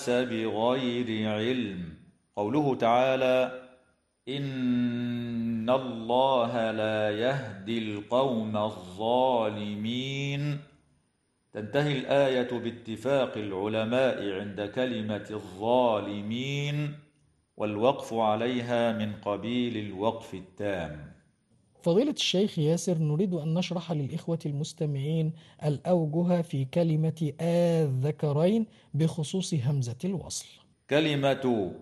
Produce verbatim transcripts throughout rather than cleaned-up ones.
بغير علم. قوله تعالى: إن الله لا يهدي القوم الظالمين، تنتهي الآية باتفاق العلماء عند كلمة الظالمين، والوقف عليها من قبيل الوقف التام. فضيلة الشيخ ياسر، نريد أن نشرح للإخوة المستمعين الأوجه في كلمة الذكرين بخصوص همزة الوصل. كلمة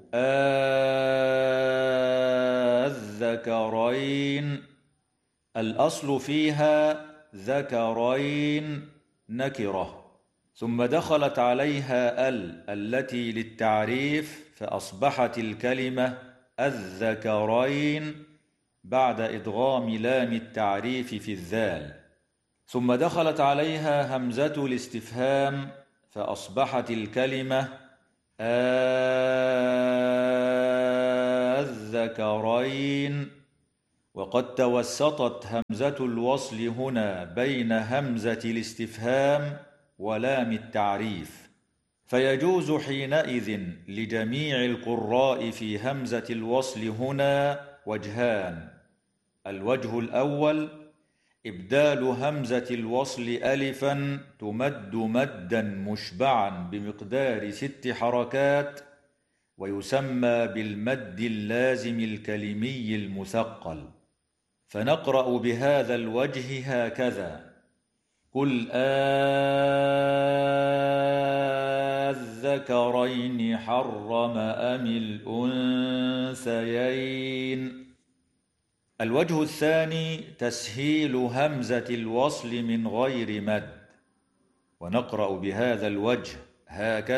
الذكرين الأصل فيها ذكرين نكرة، ثم دخلت عليها ال التي للتعريف فأصبحت الكلمة الذكرين بعد إدغام لام التعريف في الذال، ثم دخلت عليها همزة الاستفهام فأصبحت الكلمة الذكرين. وقد توسطت همزة الوصل هنا بين همزة الاستفهام ولام التعريف، فيجوز حينئذ لجميع القراء في همزة الوصل هنا وجهان: الوجه الأول إبدال همزة الوصل ألفا تمد مدا مشبعا بمقدار ست حركات، ويسمى بالمد اللازم الكلمي المثقل، فنقرأ بهذا الوجه هكذا: قل أذكرين حرم أم الأنثيين. الوجه الثاني تسهيل همزة الوصل من غير مد، ونقرأ بهذا الوجه هكذا: